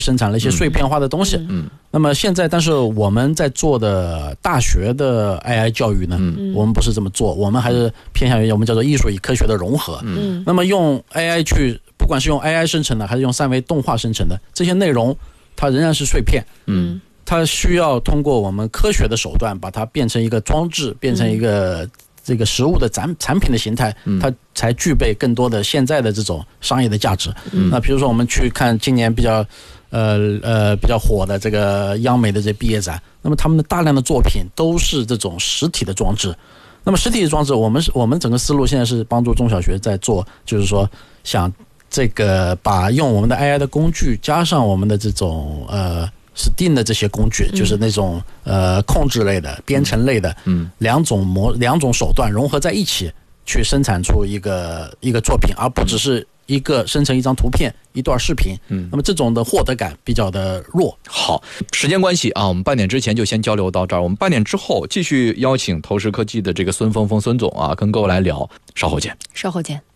生产了一些碎片化的东西。那么现在，但是我们在做的大学的 AI 教育呢，我们不是这么做，我们还是偏向于我们叫做艺术与科学的融合。那么用 AI 去，不管是用 AI 生成的，还是用3维动画生成的这些内容，它仍然是碎片。它需要通过我们科学的手段，把它变成一个装置，变成一个这个实物的产品的形态，它才具备更多的现在的这种商业的价值。那比如说我们去看今年比较火的这个央美的这毕业展，那么他们的大量的作品都是这种实体的装置。那么实体的装置，我们整个思路现在是帮助中小学在做，就是说想这个把用我们的 AI 的工具加上我们的这种STEAM 的这些工具，就是那种控制类的、编程类的，两种手段融合在一起，去生产出一个作品，而不只是生成一张图片、一段视频。那么这种的获得感比较的弱。 好，时间关系啊，我们半点之前就先交流到这儿，我们半点之后继续邀请投石科技的这个孙峰峰孙总啊，跟各位来聊，稍后见。